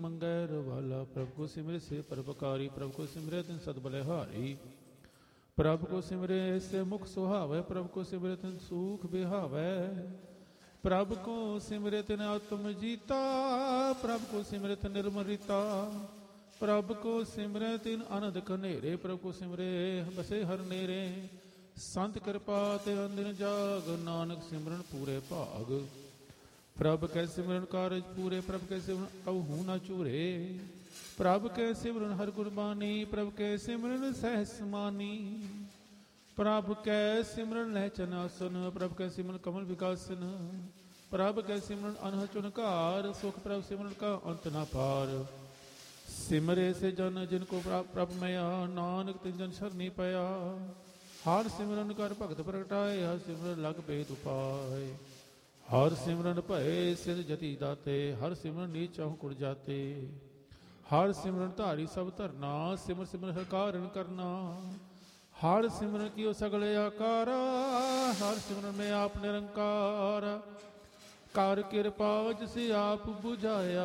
ਮੰਗੈ ਰਵਾਲਾ। ਪ੍ਰਭ ਕੋ ਸਿਮਰੇ ਸੇ ਪਰਪਕਾਰੀ। ਪ੍ਰਭ ਕੋ ਸਿਮਰੇ ਤਿਨ ਸਦ ਬਲਿਹਾਰੀ। ਪ੍ਰਭ ਕੋ ਸਿਮਰੇ ਸੇ ਮੁਖ ਸੁਹਾਵੈ। ਪ੍ਰਭ ਕੋ ਸਿਮਰੇ ਤਿਨ ਸੂਖ ਬਿਹਾਵੈ। ਪ੍ਰਭ ਕੋ ਸਿਮਰੇ ਤਿਨ ਆਤਮ ਜੀਤਾ। ਪ੍ਰਭ ਕੋ ਸਿਮਰੇ ਤਿਨ ਨਿਰਮਲ ਰੀਤਾ। ਪ੍ਰਭ ਕੋ ਸਿਮਰੇ ਤਿਨ ਅਨੰਦ ਕਨੇਰੇ। ਪ੍ਰਭ ਕੋ ਸਿਮਰੇ ਬਸੇ ਹਰ ਨੇਰੇ। ਸੰਤ ਕਿਰਪਾ ਤੇ ਅੰਦਿਨ ਜਾਗ। ਨਾਨਕ ਸਿਮਰਨ ਪੂਰੇ ਭਾਗ। ਪ੍ਰਭ ਕੈ ਸਿਮਰਨ ਕਾਰਜ ਪੂਰੇ। ਪ੍ਰਭ ਕੈ ਸਿਮਰਨ ਕਹੂ ਨਾ ਚੂਰੇ। ਪ੍ਰਭ ਕੈ ਸਿਮਰਨ ਹਰ ਗੁਰਬਾਣੀ। ਪ੍ਰਭ ਕੈ ਸਿਮਰਨ ਸਹਿਸ ਸਮਾਨੀ। ਪ੍ਰਭ ਕੈ ਸਿਮਰਨ ਲਹਿਚਨ ਆਸਨ। ਪ੍ਰਭ ਕੈ ਸਿਮਰਨ ਕਮਲ ਵਿਕਾਸਨ। ਪ੍ਰਭ ਕੈ ਸਿਮਰਨ ਅਨਹਦ ਚੁਨਕਾਰ। ਸੁਖ ਪ੍ਰਭ ਸਿਮਰਨ ਕਾ ਅੰਤ ਨਾ ਪਾਰ। ਸਿਮਰੇ ਸੇ ਜਨ ਜਿਨ ਕੋ ਪ੍ਰਭ ਮਿਆ। ਨਾਨਕ ਤਿਨ ਜਨ ਸਰਨੀ ਪਿਆ। ਹਰ ਸਿਮਰਨ ਕਰ ਭਗਤ ਪ੍ਰਗਟਾਏ। ਹਰ ਸਿਮਰਨ ਲਗ ਭੇਦ ਉਪਾਏ। ਹਰ ਸਿਮਰਨ ਭਏ ਸਿਧ ਜਤੀ ਦਾਤੇ। ਹਰ ਸਿਮਰਨ ਨੀਚ ਚਹੁ ਕੁੜ ਜਾਤੇ। ਹਰ ਸਿਮਰਨ ਧਾਰੀ ਸਭ ਧਰਨਾ। ਸਿਮਰ ਸਿਮਰ ਹਰ ਕਾਰਨ ਕਰਨਾ। ਹਰ ਸਿਮਰਨ ਕੀਓ ਸਗਲੇ ਆਕਾਰਾ। ਹਰ ਸਿਮਰਨ ਮੈਂ ਆਪ ਨਿਰੰਕਾਰ। ਕਰ ਕਿਰਪਾ ਜਿਸ ਆਪ 부ਝਾਇਆ।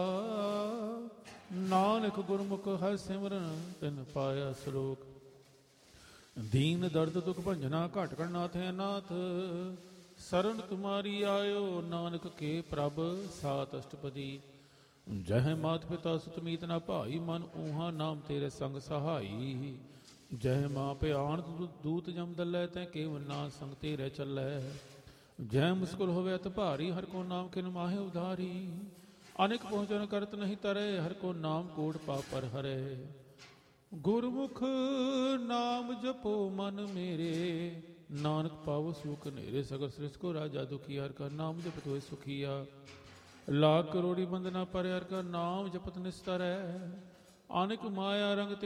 ਨਾਨਕ ਗੁਰਮੁਖ ਹਰ ਸਿਮਰਨ ਤਿਨ ਪਾਇਆ ਸਲੋਕ। ਦੀਨ ਦਰਦ ਦੁਖ ਭੰਜਨਾ ਘਟ ਘਟ ਨਾਥ ਹੈ ਨਾਥ। ਸਰਨ ਤੁਮਾਰੀ ਆਇਓ। ਨਾਨਕ ਕੇ ਪ੍ਰਭ ਸਾਤ ਅਸ਼ਟਪਦੀ। ਜਹ ਮਾਤ ਪਿਤਾ ਸੁਤ ਮੀਤ ਨਾ ਭਾਈ। ਮਨ ਊਹਾ ਨਾਮ ਤੇਰੇ ਸੰਗ ਸਹਾਈ। ਜਹ ਮਾਂ ਭਿਆਨ ਦੂਤ ਜਮ ਦਲੈ। ਤੈ ਕੇਵਲ ਨਾਮ ਸੰਗ ਤੇਰੇ ਚੱਲੈ। ਜੈ ਮੁਸਕਲ ਹੋਵੇ ਅਤ ਭਾਰੀ। ਹਰ ਕੋ ਨਾਮ ਕਿਨ ਮਾਹੇ ਉਧਾਰੀ। ਅਨੇਕ ਪਹੁੰਚਨ ਕਰਤ ਨਹੀਂ ਤਰੇ। ਹਰ ਕੋ ਨਾਮ ਕੋਟ ਪਾਪ ਪਰ ਹਰੇ। ਗੁਰਮੁਖ ਨਾਮ ਜਪੋ ਮਨ ਮੇਰੇ। ਨਾਨਕ ਪਾਵੋ ਸੁਖ ਨੇਰੇ। ਸਗਲ ਸ੍ਰਿਸ਼ਟ ਕੋ ਰਾਜਾ ਦੁਖੀ। ਹਰ ਕਾ ਨਾਮ ਜਪਤ ਹੋਏ ਸੁਖੀਆ। ਲਾਖ ਕਰੋੜੀ ਬੰਦਨਾ ਪਰ ਹਰ ਕਾ ਨਾਮ ਜਪਤ ਨਿਸਤਰੈ। ਅਨੇਕ ਮਾਇਆ ਰੰਗ ਤੇ